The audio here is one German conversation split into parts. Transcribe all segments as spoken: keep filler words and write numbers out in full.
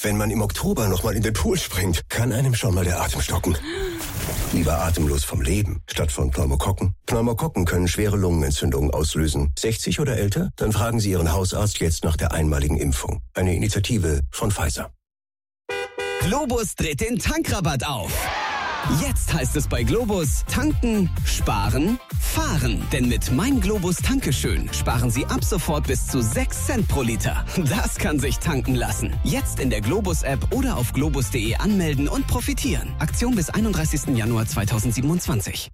Wenn man im Oktober nochmal in den Pool springt, kann einem schon mal der Atem stocken. Lieber atemlos vom Leben, statt von Pneumokokken. Pneumokokken können schwere Lungenentzündungen auslösen. sechzig oder älter? Dann fragen Sie Ihren Hausarzt jetzt nach der einmaligen Impfung. Eine Initiative von Pfizer. Globus dreht den Tankrabatt auf. Jetzt heißt es bei Globus, tanken, sparen, fahren. Denn mit Mein Globus Tankeschön sparen Sie ab sofort bis zu sechs Cent pro Liter. Das kann sich tanken lassen. Jetzt in der Globus-App oder auf globus punkt de anmelden und profitieren. Aktion bis einunddreißigsten Januar zweitausendsiebenundzwanzig.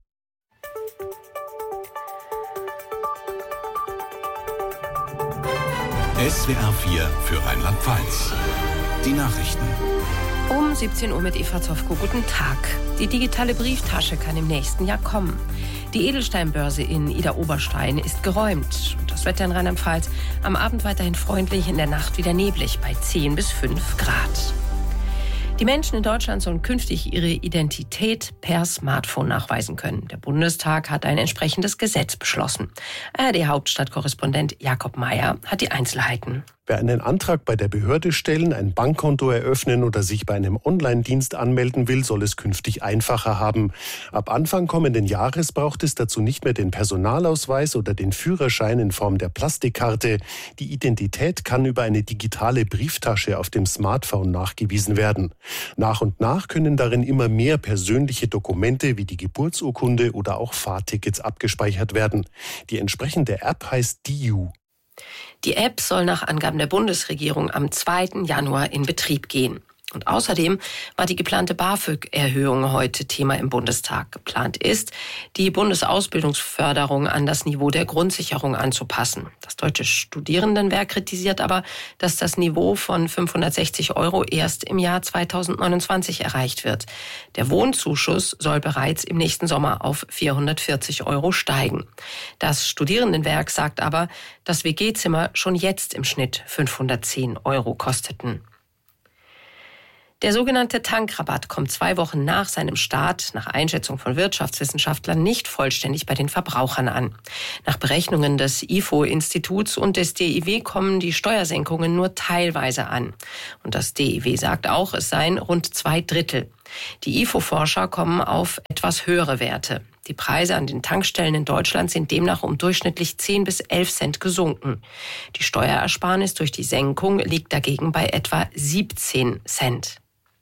S W R vier für Rheinland-Pfalz. Die Nachrichten. Um siebzehn Uhr mit Eva Zofko. Guten Tag. Die digitale Brieftasche kann im nächsten Jahr kommen. Die Edelsteinbörse in Idar-Oberstein ist geräumt. Und das Wetter in Rheinland-Pfalz am Abend weiterhin freundlich, in der Nacht wieder neblig bei zehn bis fünf Grad. Die Menschen in Deutschland sollen künftig ihre Identität per Smartphone nachweisen können. Der Bundestag hat ein entsprechendes Gesetz beschlossen. A R D-Hauptstadtkorrespondent Jakob Mayer hat die Einzelheiten. Wer einen Antrag bei der Behörde stellen, ein Bankkonto eröffnen oder sich bei einem Online-Dienst anmelden will, soll es künftig einfacher haben. Ab Anfang kommenden Jahres braucht es dazu nicht mehr den Personalausweis oder den Führerschein in Form der Plastikkarte. Die Identität kann über eine digitale Brieftasche auf dem Smartphone nachgewiesen werden. Nach und nach können darin immer mehr persönliche Dokumente wie die Geburtsurkunde oder auch Fahrtickets abgespeichert werden. Die entsprechende App heißt D I U. Die App soll nach Angaben der Bundesregierung am zweiten Januar in Betrieb gehen. Und außerdem war die geplante BAföG-Erhöhung heute Thema im Bundestag. Geplant ist, die Bundesausbildungsförderung an das Niveau der Grundsicherung anzupassen. Das Deutsche Studierendenwerk kritisiert aber, dass das Niveau von fünfhundertsechzig Euro erst im Jahr zweitausendneunundzwanzig erreicht wird. Der Wohnzuschuss soll bereits im nächsten Sommer auf vierhundertvierzig Euro steigen. Das Studierendenwerk sagt aber, dass W G-Zimmer schon jetzt im Schnitt fünfhundertzehn Euro kosteten. Der sogenannte Tankrabatt kommt zwei Wochen nach seinem Start, nach Einschätzung von Wirtschaftswissenschaftlern, nicht vollständig bei den Verbrauchern an. Nach Berechnungen des I F O-Instituts und des D I W kommen die Steuersenkungen nur teilweise an. Und das D I W sagt auch, es seien rund zwei Drittel. Die I F O-Forscher kommen auf etwas höhere Werte. Die Preise an den Tankstellen in Deutschland sind demnach um durchschnittlich zehn bis elf Cent gesunken. Die Steuerersparnis durch die Senkung liegt dagegen bei etwa siebzehn Cent.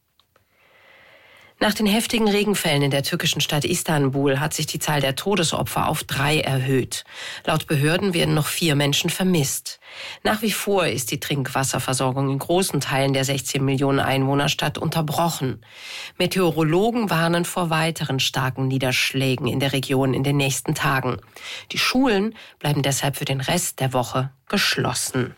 Nach den heftigen Regenfällen in der türkischen Stadt Istanbul hat sich die Zahl der Todesopfer auf drei erhöht. Laut Behörden werden noch vier Menschen vermisst. Nach wie vor ist die Trinkwasserversorgung in großen Teilen der sechzehn Millionen Einwohnerstadt unterbrochen. Meteorologen warnen vor weiteren starken Niederschlägen in der Region in den nächsten Tagen. Die Schulen bleiben deshalb für den Rest der Woche geschlossen.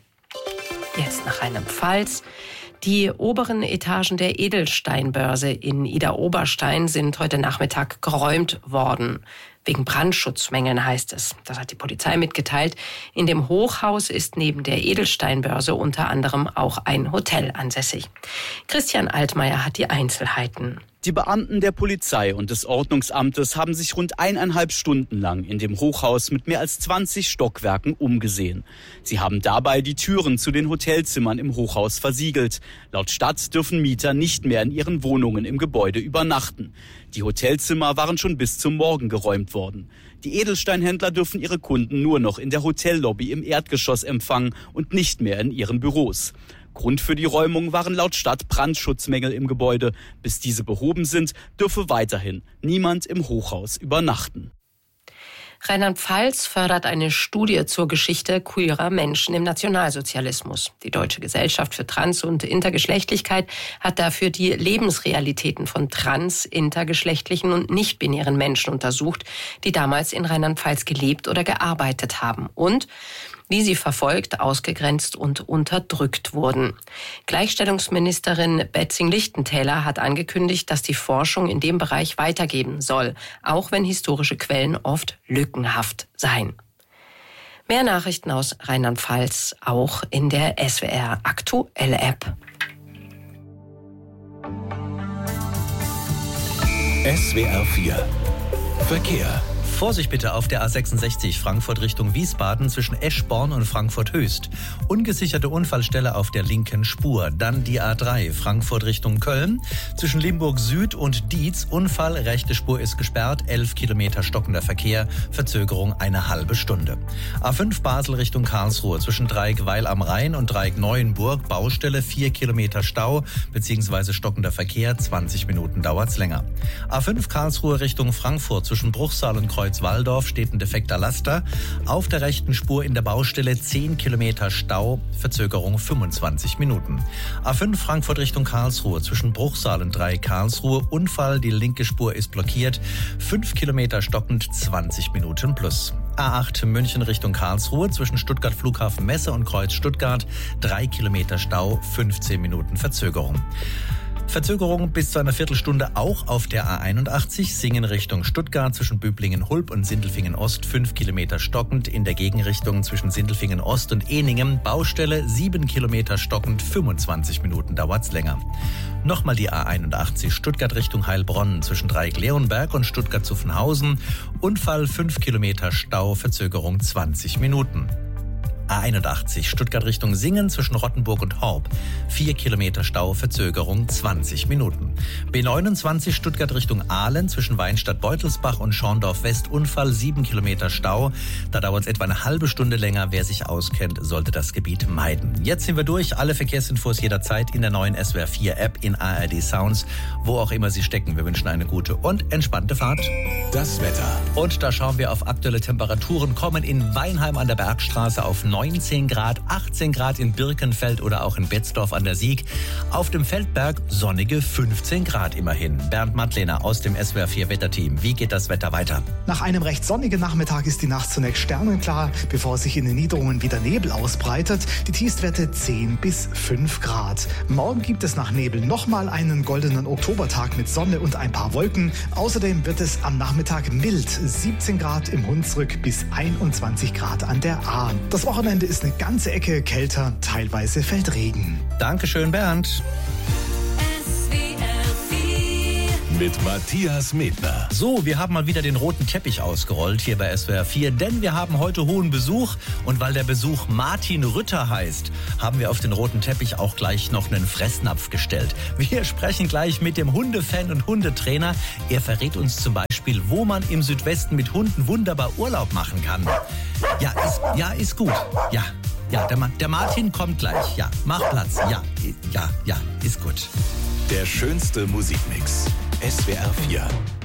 Jetzt nach Rheinland-Pfalz. Die oberen Etagen der Edelsteinbörse in Idar-Oberstein sind heute Nachmittag geräumt worden. Wegen Brandschutzmängeln heißt es. Das hat die Polizei mitgeteilt. In dem Hochhaus ist neben der Edelsteinbörse unter anderem auch ein Hotel ansässig. Christian Altmaier hat die Einzelheiten. Die Beamten der Polizei und des Ordnungsamtes haben sich rund eineinhalb Stunden lang in dem Hochhaus mit mehr als zwanzig Stockwerken umgesehen. Sie haben dabei die Türen zu den Hotelzimmern im Hochhaus versiegelt. Laut Stadt dürfen Mieter nicht mehr in ihren Wohnungen im Gebäude übernachten. Die Hotelzimmer waren schon bis zum Morgen geräumt worden. Die Edelsteinhändler dürfen ihre Kunden nur noch in der Hotellobby im Erdgeschoss empfangen und nicht mehr in ihren Büros. Grund für die Räumung waren laut Stadt Brandschutzmängel im Gebäude. Bis diese behoben sind, dürfe weiterhin niemand im Hochhaus übernachten. Rheinland-Pfalz fördert eine Studie zur Geschichte queerer Menschen im Nationalsozialismus. Die Deutsche Gesellschaft für Trans- und Intergeschlechtlichkeit hat dafür die Lebensrealitäten von trans-, intergeschlechtlichen und nicht-binären Menschen untersucht, die damals in Rheinland-Pfalz gelebt oder gearbeitet haben und wie sie verfolgt, ausgegrenzt und unterdrückt wurden. Gleichstellungsministerin Betzing-Lichtentäler hat angekündigt, dass die Forschung in dem Bereich weitergehen soll, auch wenn historische Quellen oft lückenhaft seien. Mehr Nachrichten aus Rheinland-Pfalz auch in der S W R Aktuelle App. S W R vier Verkehr. Vorsicht bitte auf der A sechsundsechzig Frankfurt Richtung Wiesbaden zwischen Eschborn und Frankfurt Höchst. Ungesicherte Unfallstelle auf der linken Spur. Dann die A drei Frankfurt Richtung Köln zwischen Limburg Süd und Dietz. Unfall, rechte Spur ist gesperrt, elf Kilometer stockender Verkehr, Verzögerung eine halbe Stunde. A fünf Basel Richtung Karlsruhe zwischen Dreieck Weil am Rhein und Dreieck Neuenburg. Baustelle, vier Kilometer Stau bzw. stockender Verkehr, zwanzig Minuten dauert's länger. A fünf Karlsruhe Richtung Frankfurt zwischen Bruchsal und Kreuz-Walldorf steht ein defekter Laster. Auf der rechten Spur in der Baustelle zehn Kilometer Stau, Verzögerung fünfundzwanzig Minuten. A fünf Frankfurt Richtung Karlsruhe zwischen Bruchsal und Dreieck Karlsruhe. Unfall, die linke Spur ist blockiert. fünf Kilometer stockend, zwanzig Minuten plus. A acht München Richtung Karlsruhe zwischen Stuttgart Flughafen Messe und Kreuz Stuttgart. drei Kilometer Stau, fünfzehn Minuten Verzögerung. Verzögerung bis zu einer Viertelstunde auch auf der A einundachtzig, Singen Richtung Stuttgart zwischen Böblingen-Hulb und Sindelfingen-Ost, fünf Kilometer stockend, in der Gegenrichtung zwischen Sindelfingen-Ost und Ehningen, Baustelle, sieben Kilometer stockend, fünfundzwanzig Minuten dauert's länger. Nochmal die A einundachtzig, Stuttgart Richtung Heilbronn zwischen Dreieck-Leonberg und Stuttgart-Zuffenhausen, Unfall, fünf Kilometer Stau, Verzögerung zwanzig Minuten. A einundachtzig, Stuttgart Richtung Singen zwischen Rottenburg und Horb. vier Kilometer Stau, Verzögerung zwanzig Minuten. B neunundzwanzig, Stuttgart Richtung Aalen zwischen Weinstadt-Beutelsbach und Schorndorf-West. Unfall, sieben Kilometer Stau. Da dauert es etwa eine halbe Stunde länger. Wer sich auskennt, sollte das Gebiet meiden. Jetzt sind wir durch. Alle Verkehrsinfos jederzeit in der neuen S W R vier App, in A R D Sounds, wo auch immer Sie stecken. Wir wünschen eine gute und entspannte Fahrt. Das Wetter. Und da schauen wir auf aktuelle Temperaturen. Kommen in Weinheim an der Bergstraße auf neunzehn Grad, achtzehn Grad in Birkenfeld oder auch in Betzdorf an der Sieg. Auf dem Feldberg sonnige fünfzehn Grad immerhin. Bernd Mattlehner aus dem S W R vier Wetterteam. Wie geht das Wetter weiter? Nach einem recht sonnigen Nachmittag ist die Nacht zunächst sternenklar, bevor sich in den Niederungen wieder Nebel ausbreitet. Die Tiefstwerte zehn bis fünf Grad. Morgen gibt es nach Nebel nochmal einen goldenen Oktobertag mit Sonne und ein paar Wolken. Außerdem wird es am Nachmittag mild. siebzehn Grad im Hunsrück bis einundzwanzig Grad an der Ahr. Das Wochenende ist eine ganze Ecke kälter, teilweise fällt Regen. Dankeschön, Bernd. Mit Matthias Medner. So, wir haben mal wieder den roten Teppich ausgerollt hier bei S W R vier, denn wir haben heute hohen Besuch. Und weil der Besuch Martin Rütter heißt, haben wir auf den roten Teppich auch gleich noch einen Fressnapf gestellt. Wir sprechen gleich mit dem Hundefan und Hundetrainer. Er verrät uns zum Beispiel, wo man im Südwesten mit Hunden wunderbar Urlaub machen kann. Ja, ist, ja, ist gut. Ja, ja, der, der Martin kommt gleich. Ja, mach Platz. Ja, ja, ja, ist gut. Der schönste Musikmix. S W R vier.